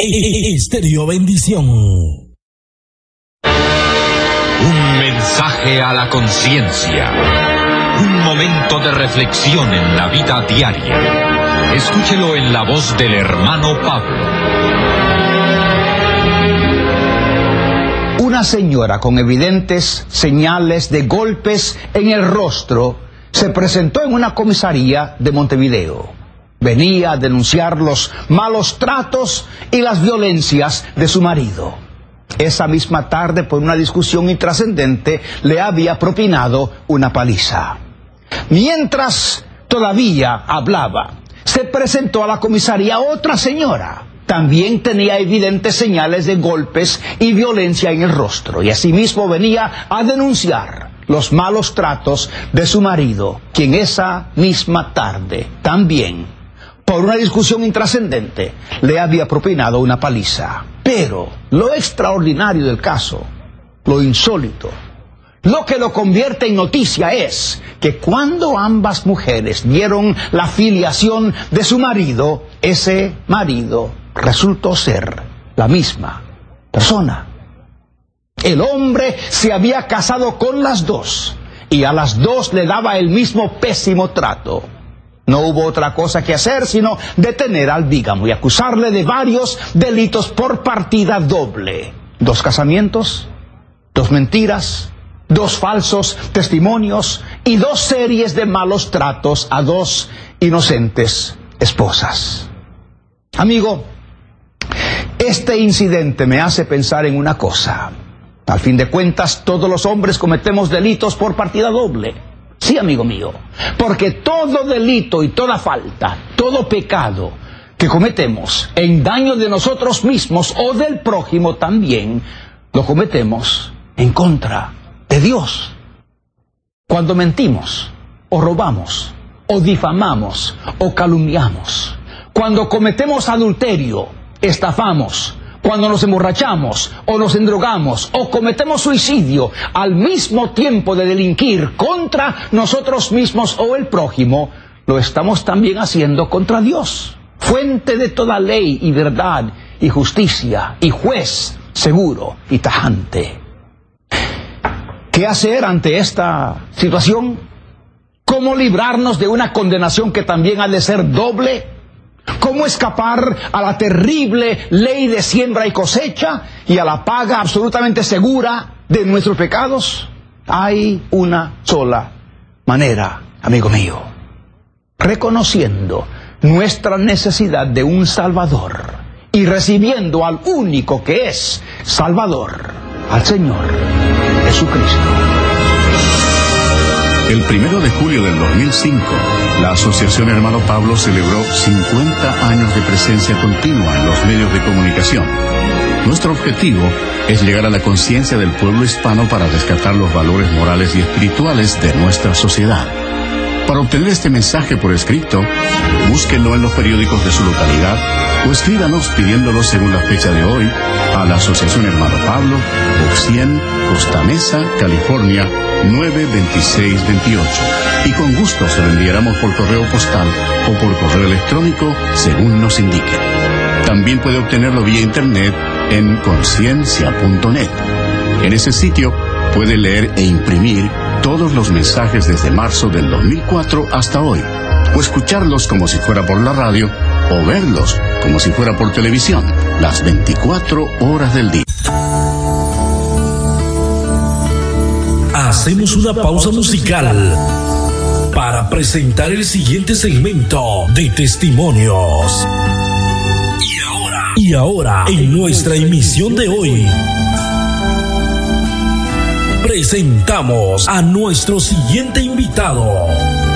Estéreo Bendición. Un mensaje a la conciencia. Un momento de reflexión en la vida diaria. Escúchelo en la voz del hermano Pablo. Una señora con evidentes señales de golpes en el rostro se presentó en una comisaría de Montevideo. Venía a denunciar los malos tratos y las violencias de su marido. Esa misma tarde, por una discusión intrascendente, le había propinado una paliza. Mientras todavía hablaba, se presentó a la comisaría otra señora. También tenía evidentes señales de golpes y violencia en el rostro, y asimismo venía a denunciar los malos tratos de su marido, quien esa misma tarde también, por una discusión intrascendente, le había propinado una paliza. Pero lo extraordinario del caso, lo insólito, lo que lo convierte en noticia es que cuando ambas mujeres vieron la filiación de su marido, ese marido resultó ser la misma persona. El hombre se había casado con las dos y a las dos le daba el mismo pésimo trato. No hubo otra cosa que hacer sino detener al bígamo y acusarle de varios delitos por partida doble. 2 casamientos, 2 mentiras, 2 falsos testimonios y 2 series de malos tratos a 2 inocentes esposas. Amigo, este incidente me hace pensar en una cosa. Al fin de cuentas, todos los hombres cometemos delitos por partida doble. Sí, amigo mío, porque todo delito y toda falta, todo pecado que cometemos en daño de nosotros mismos o del prójimo también, lo cometemos en contra de Dios. Cuando mentimos, o robamos, o difamamos, o calumniamos, cuando cometemos adulterio, estafamos, cuando nos emborrachamos o nos endrogamos o cometemos suicidio al mismo tiempo de delinquir contra nosotros mismos o el prójimo, lo estamos también haciendo contra Dios, fuente de toda ley y verdad y justicia y juez seguro y tajante. ¿Qué hacer ante esta situación? ¿Cómo librarnos de una condenación que también ha de ser doble? ¿Cómo escapar a la terrible ley de siembra y cosecha y a la paga absolutamente segura de nuestros pecados? Hay una sola manera, amigo mío: reconociendo nuestra necesidad de un Salvador y recibiendo al único que es Salvador, al Señor Jesucristo. El 1 de julio del 2005, la Asociación Hermano Pablo celebró 50 años de presencia continua en los medios de comunicación. Nuestro objetivo es llegar a la conciencia del pueblo hispano para rescatar los valores morales y espirituales de nuestra sociedad. Para obtener este mensaje por escrito, búsquenlo en los periódicos de su localidad o escríbanos pidiéndolo según la fecha de hoy a la Asociación Hermano Pablo, Box 100, Costa Mesa, California, 92628. Y con gusto se lo enviaremos por correo postal o por correo electrónico según nos indique. También puede obtenerlo vía internet en conciencia.net. En ese sitio puede leer e imprimir todos los mensajes desde marzo del 2004 hasta hoy, o escucharlos como si fuera por la radio, o verlos como si fuera por televisión, las 24 horas del día. Hacemos una pausa musical para presentar el siguiente segmento de testimonios. Y ahora, en nuestra emisión de hoy, presentamos a nuestro siguiente invitado.